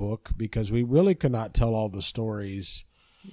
book because we really could not tell all the stories.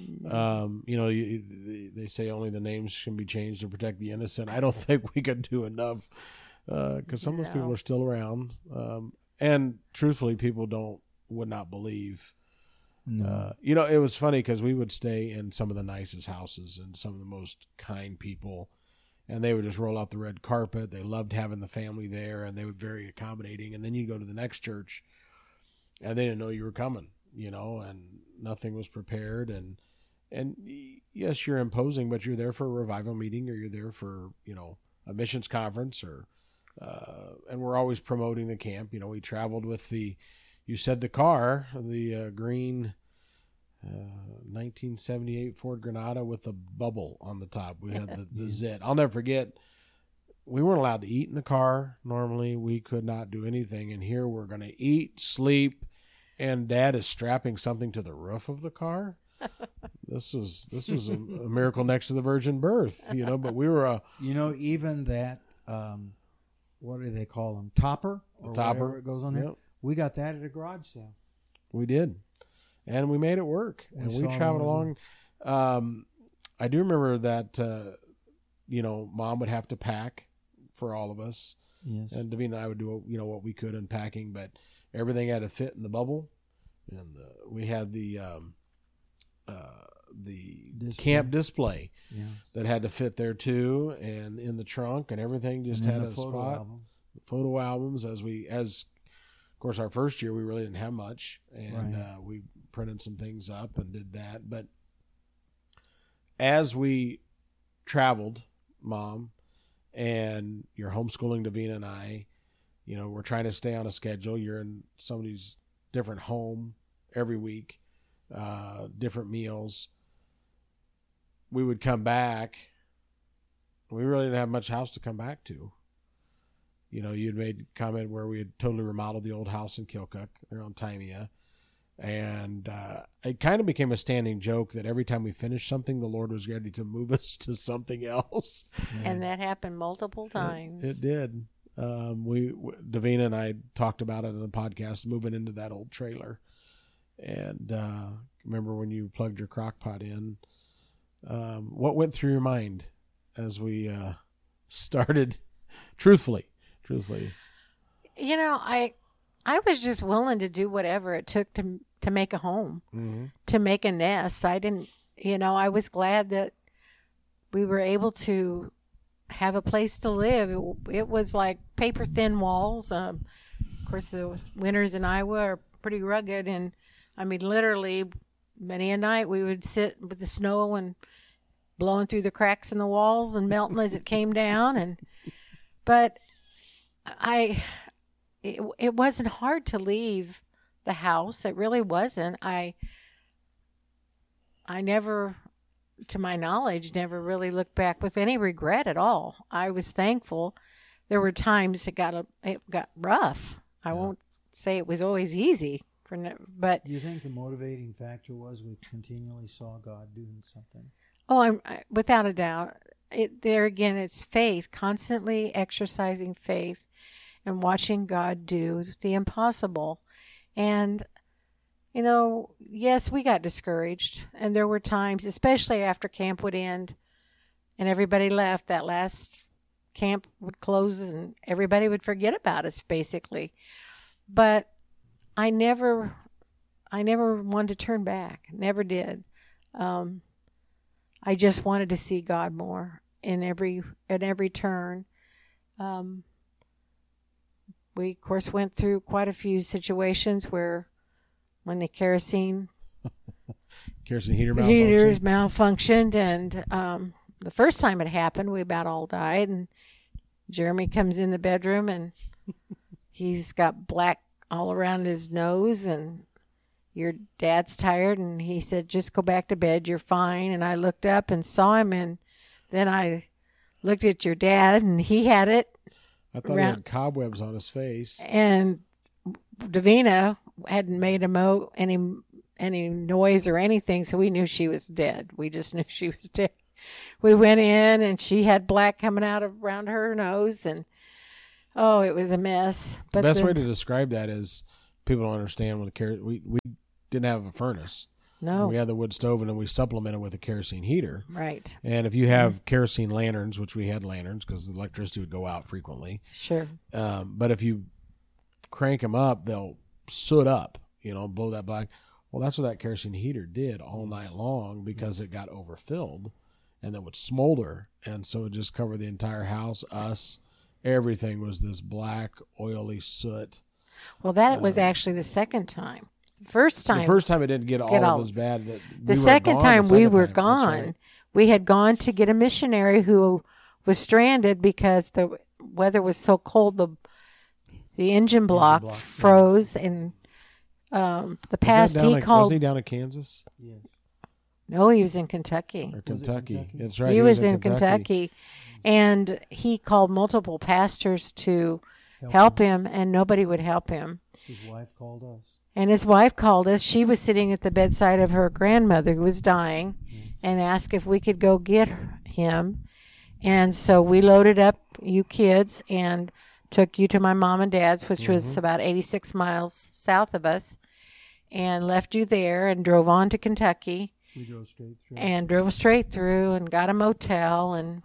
They say only the names can be changed to protect the innocent. I don't think we could do enough because some of those people are still around. And truthfully, people would not believe. No. It was funny because we would stay in some of the nicest houses and some of the most kind people, and they would just roll out the red carpet. They loved having the family there, and they were very accommodating. And then you go to the next church, and they didn't know you were coming, and nothing was prepared. And yes, you're imposing, but you're there for a revival meeting, or you're there for, a missions conference, and we're always promoting the camp. We traveled with the car, the green 1978 Ford Granada with a bubble on the top. We had the zit. I'll never forget, we weren't allowed to eat in the car. Normally we could not do anything. And here we're going to eat, sleep, and Dad is strapping something to the roof of the car. This was a miracle next to the virgin birth, but we were even that, what do they call them? Topper? Or topper. It goes on there. Yep. We got that at a garage sale. We did. And we made it work. And we traveled along. I do remember that, Mom would have to pack for all of us. Yes. And Davina and I would do, what we could in packing, but everything had to fit in the bubble. And we had the camp display that had to fit there too, and in the trunk, and everything just had a spot. Photo albums, as of course, our first year we really didn't have much, and we printed some things up and did that. But as we traveled, Mom, and you're homeschooling Davina and I, we're trying to stay on a schedule. You're in somebody's different home every week, different meals. We would come back. We really didn't have much house to come back to. You'd made a comment where we had totally remodeled the old house in Kilcook, there on Timea. And it kind of became a standing joke that every time we finished something, the Lord was ready to move us to something else. And that happened multiple times. It did. Davina and I talked about it in the podcast, moving into that old trailer. And remember when you plugged your crock pot in, what went through your mind as we started, truthfully? I was just willing to do whatever it took to make a home, to make a nest. I didn't, I was glad that we were able to have a place to live. It was like paper thin walls. Of course, the winters in Iowa are pretty rugged, and literally many a night we would sit with the snow and blowing through the cracks in the walls and melting as it came down. But it wasn't hard to leave the house. It really wasn't. I never, to my knowledge, never really looked back with any regret at all. I was thankful. There were times it got rough. I won't say it was always easy, but do you think the motivating factor was we continually saw God doing something? Oh, without a doubt. There again, it's faith, constantly exercising faith and watching God do the impossible. And, yes, we got discouraged. And there were times, especially after camp would end and everybody left, that last camp would close and everybody would forget about us, basically. But I never wanted to turn back. Never did. I just wanted to see God more in every turn. We, of course, went through quite a few situations where when the kerosene heaters malfunctioned, and the first time it happened, we about all died. And Jeremy comes in the bedroom, and he's got black all around his nose, and your dad's tired, and he said, just go back to bed, you're fine. And I looked up and saw him, and then I looked at your dad, and he had it. I thought he had cobwebs on his face. And Davina hadn't made any noise or anything, so we knew she was dead. We just knew she was dead. We went in, and she had black coming out around her nose, and it was a mess. But the best way to describe that is people don't understand when we didn't have a furnace. No. We had the wood stove, and then we supplemented with a kerosene heater. Right. And if you have kerosene lanterns, which we had lanterns because the electricity would go out frequently. Sure. But if you crank them up, they'll soot up, blow that black. Well, that's what that kerosene heater did all night long because it got overfilled and then would smolder. And so it just covered the entire house, us, everything was this black, oily soot. Well, that was actually the second time. The first time it didn't get all of as bad. The second time we were gone, right. We had gone to get a missionary who was stranded because the weather was so cold. The engine block froze, and the past he called. Wasn't he down in Kansas? Yes. No, he was in Kentucky. Or Kentucky. Kentucky? That's right. He was in Kentucky, and he called multiple pastors to help him, and nobody would help him. His wife called us. And his wife called us. She was sitting at the bedside of her grandmother who was dying and asked if we could go get him. And so we loaded up you kids and took you to my mom and dad's, which was about 86 miles south of us, and left you there and drove on to Kentucky. We drove straight through. And drove straight through and got a motel and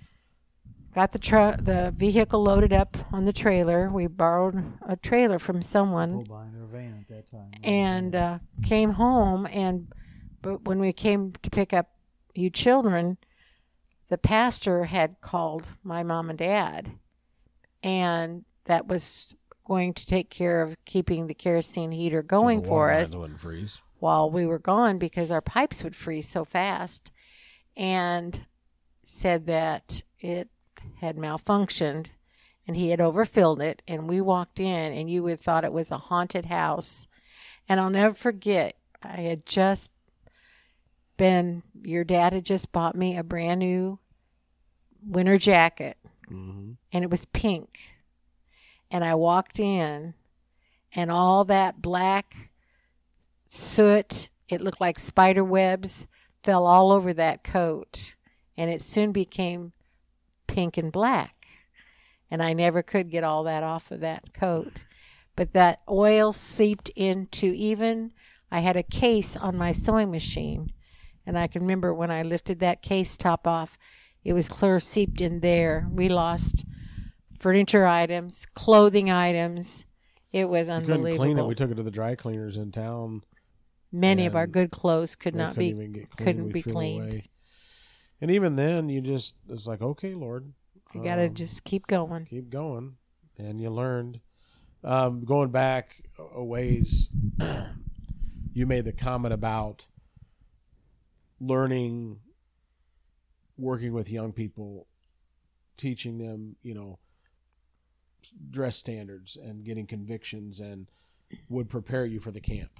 got the vehicle loaded up on the trailer. We borrowed a trailer from someone. Buying a van at that time. And came home. But when we came to pick up you children, the pastor had called my mom and dad. And that was going to take care of keeping the kerosene heater going for us while we were gone because our pipes would freeze so fast. And said that it had malfunctioned and he had overfilled it, and we walked in and you would have thought it was a haunted house. And I'll never forget, your dad had just bought me a brand new winter jacket, and it was pink. And I walked in and all that black soot, it looked like spider webs, fell all over that coat, and it soon became pink and black, and I never could get all that off of that coat. But that oil seeped into I had a case on my sewing machine, and I can remember when I lifted that case top off, it was clear seeped in there. We lost furniture items, clothing items. It was unbelievable. We couldn't clean it. We took it to the dry cleaners in town. Many of our good clothes couldn't be cleaned. Away. And even then, it's like, okay, Lord. You got to just keep going. Keep going. And you learned. Going back a ways, you made the comment about learning, working with young people, teaching them, dress standards and getting convictions, and would prepare you for the camp.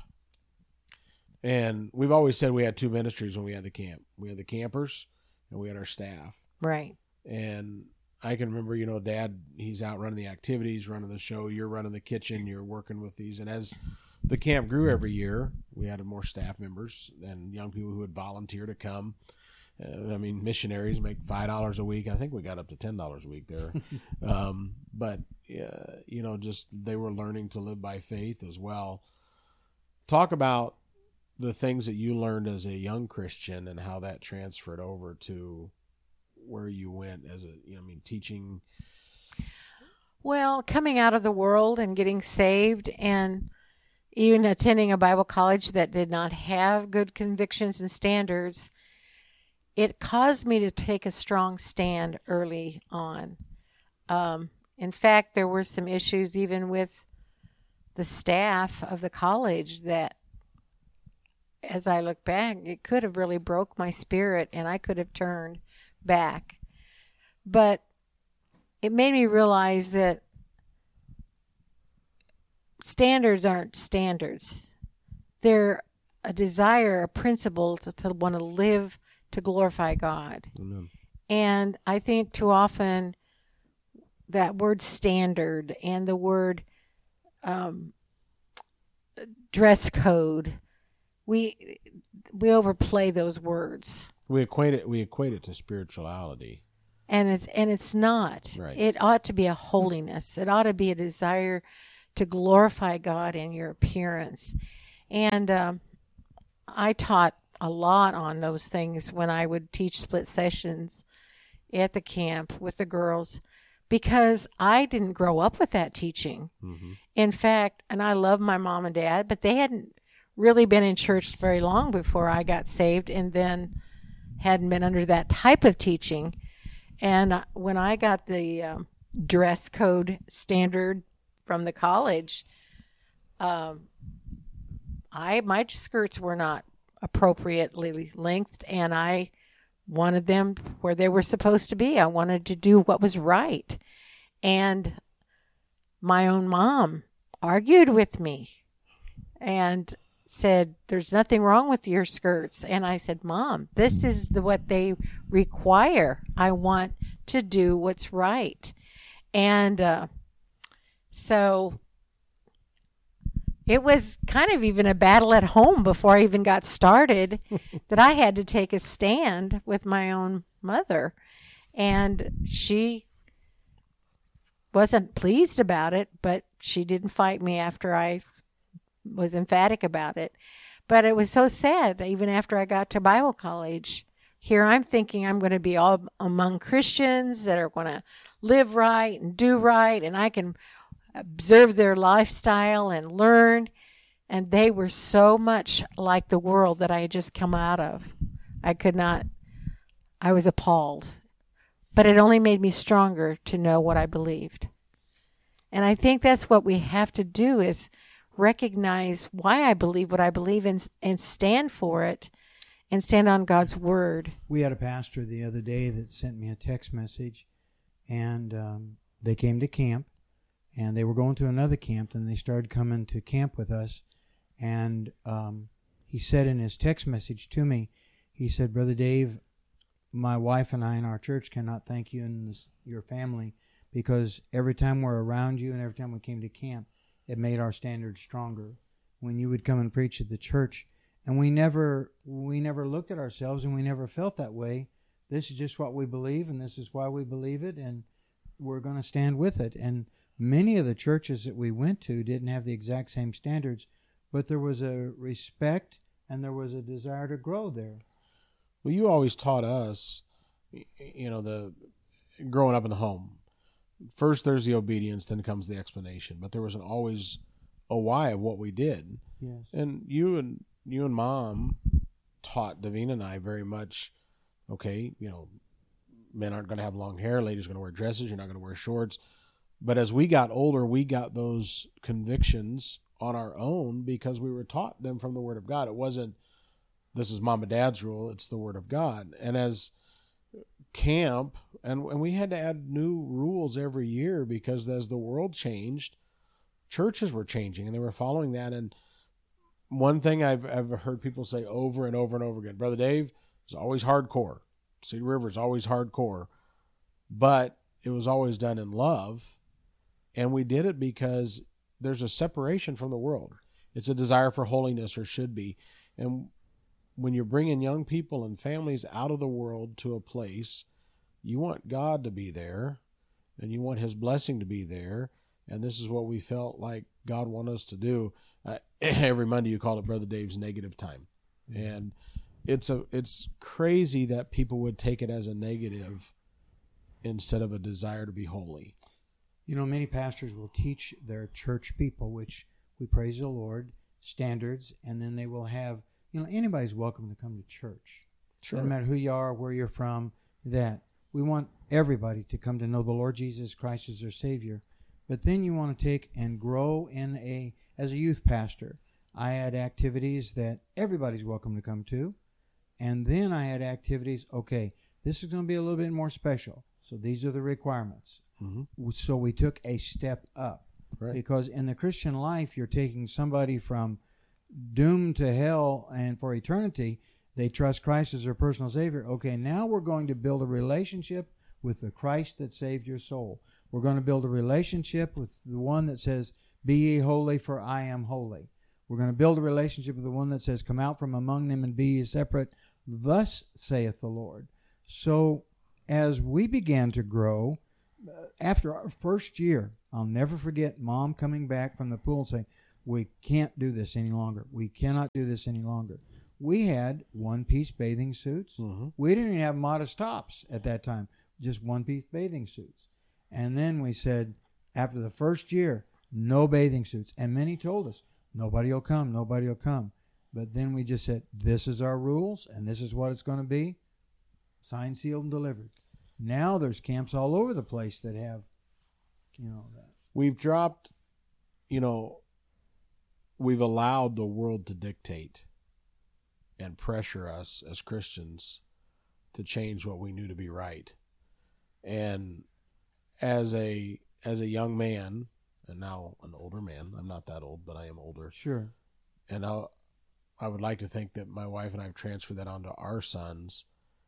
And we've always said we had two ministries when we had the camp. We had the campers, and we had our staff. Right. And I can remember, Dad, he's out running the activities, running the show. You're running the kitchen. You're working with these. And as the camp grew every year, we had more staff members and young people who would volunteer to come. Missionaries make $5 a week. I think we got up to $10 a week there. But just they were learning to live by faith as well. Talk about the things that you learned as a young Christian and how that transferred over to where you went as teaching. Well, coming out of the world and getting saved, and even attending a Bible college that did not have good convictions and standards, it caused me to take a strong stand early on. In fact, there were some issues even with the staff of the college that, as I look back, it could have really broke my spirit and I could have turned back. But it made me realize that standards aren't standards. They're a desire, a principle to want to live to glorify God. Amen. And I think too often that word standard and the word dress code, we overplay those words. We equate it to spirituality. And it's not. Right. It ought to be a holiness. It ought to be a desire to glorify God in your appearance. And I taught a lot on those things when I would teach split sessions at the camp with the girls, because I didn't grow up with that teaching. Mm-hmm. In fact, and I love my mom and dad, but they hadn't really been in church very long before I got saved, and then hadn't been under that type of teaching. And when I got the dress code standard from the college, my skirts were not appropriately lengthed, and I wanted them where they were supposed to be. I wanted to do what was right. And my own mom argued with me and said, there's nothing wrong with your skirts. And I said, Mom, this is what they require. I want to do what's right. And so it was kind of even a battle at home before I even got started that I had to take a stand with my own mother. And she wasn't pleased about it, but she didn't fight me after I was emphatic about it. But it was so sad, even after I got to Bible college. Here I'm thinking I'm going to be all among Christians that are going to live right and do right, and I can observe their lifestyle and learn. And they were so much like the world that I had just come out of. I was appalled. But it only made me stronger to know what I believed. And I think that's what we have to do, is recognize why I believe what I believe and stand for it and stand on God's word. We had a pastor the other day that sent me a text message, and they came to camp, and they were going to another camp, and they started coming to camp with us. And he said in his text message to me, he said, Brother Dave, my wife and I in our church cannot thank you and your family, because every time we're around you and every time we came to camp, it made our standards stronger. When you would come and preach at the church, and we never looked at ourselves, and we never felt that way. This is just what we believe, and this is why we believe it, and we're going to stand with it. And many of the churches that we went to didn't have the exact same standards, but there was a respect and there was a desire to grow there. Well, you always taught us, growing up in the home, first there's the obedience, then comes the explanation, but there wasn't always a why of what we did. Yes. And you and Mom taught Davina and I very much, okay, men aren't going to have long hair, ladies are going to wear dresses, you're not going to wear shorts. But as we got older, we got those convictions on our own because we were taught them from the Word of God. It wasn't, this is Mom and Dad's rule, it's the Word of God. And as camp, and we had to add new rules every year because as the world changed, churches were changing and they were following that. And one thing I've heard people say over and over and over again, Brother Dave, is always hardcore. Cedar River is always hardcore. But it was always done in love. And we did it because there's a separation from the world. It's a desire for holiness, or should be. And when you're bringing young people and families out of the world to a place, you want God to be there, and you want His blessing to be there. And this is what we felt like God wanted us to do. Every Monday you call it Brother Dave's negative time. And it's crazy that people would take it as a negative instead of a desire to be holy. Many pastors will teach their church people, which we praise the Lord, standards, and then they will have, anybody's welcome to come to church. Sure. No matter who you are, where you're from, that we want everybody to come to know the Lord Jesus Christ as their Savior. But then you want to take and grow as a youth pastor. I had activities that everybody's welcome to come to. And then I had activities, okay, this is going to be a little bit more special. So these are the requirements. Mm-hmm. So we took a step up. Right. Because in the Christian life, you're taking somebody from doomed to hell and for eternity. They trust Christ as their personal Savior. Okay, now we're going to build a relationship with the Christ that saved your soul. We're going to build a relationship with the one that says, be ye holy, for I am holy. We're going to build a relationship with the one that says, come out from among them and be ye separate. Thus saith the Lord. So as we began to grow, after our first year, I'll never forget Mom coming back from the pool and saying, "We can't do this any longer. We cannot do this any longer." We had one-piece bathing suits. Mm-hmm. We didn't even have modest tops at that time, just one-piece bathing suits. And then we said, after the first year, no bathing suits. And many told us, nobody will come, nobody will come. But then we just said, this is our rules, and this is what it's going to be. Signed, sealed, and delivered. Now there's camps all over the place that have, that. We've dropped, we've allowed the world to dictate and pressure us as Christians to change what we knew to be right. And as a young man, and now an older man, I'm not that old, but I am older. Sure. And I would like to think that my wife and I have transferred that onto our sons.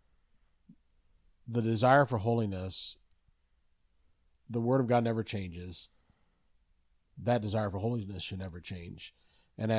The desire for holiness, the Word of God never changes. That desire for holiness should never change. And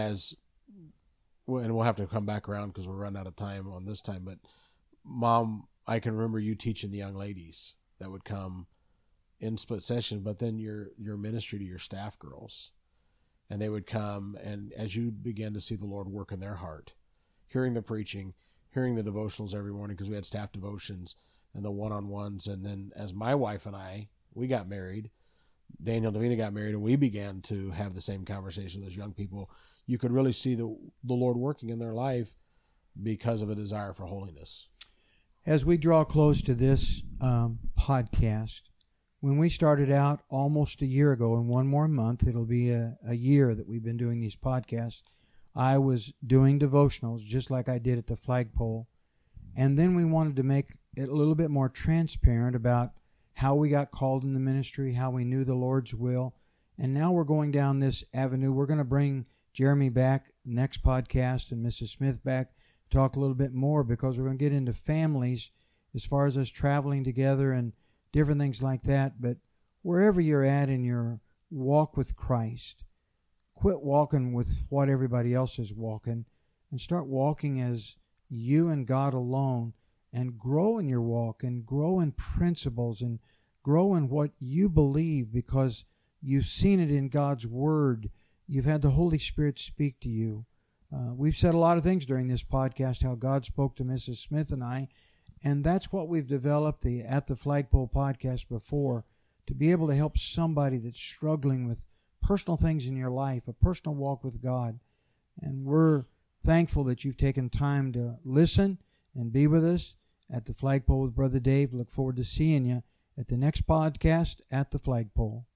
we'll have to come back around because we're running out of time on this time, but Mom, I can remember you teaching the young ladies that would come in split session, but then your ministry to your staff girls. And they would come, and as you began to see the Lord work in their heart, hearing the preaching, hearing the devotionals every morning, because we had staff devotions and the one-on-ones. And then as my wife and we got married, Daniel and Davina got married, and we began to have the same conversation with those young people. You could really see the Lord working in their life because of a desire for holiness. As we draw close to this podcast, when we started out almost a year ago, in one more month, it'll be a year that we've been doing these podcasts, I was doing devotionals just like I did at the flagpole. And then we wanted to make it a little bit more transparent about how we got called in the ministry, how we knew the Lord's will. And now we're going down this avenue. We're going to bring Jeremy back next podcast and Mrs. Smith back, talk a little bit more, because we're going to get into families as far as us traveling together and different things like that. But wherever you're at in your walk with Christ, quit walking with what everybody else is walking and start walking as you and God alone, and grow in your walk and grow in principles and grow in what you believe, because you've seen it in God's Word. You've had the Holy Spirit speak to you. We've said a lot of things during this podcast, how God spoke to Mrs. Smith and I, and that's what we've developed at the Flagpole podcast before, to be able to help somebody that's struggling with personal things in your life, a personal walk with God. And we're thankful that you've taken time to listen and be with us at the Flagpole with Brother Dave. Look forward to seeing you at the next podcast at the Flagpole.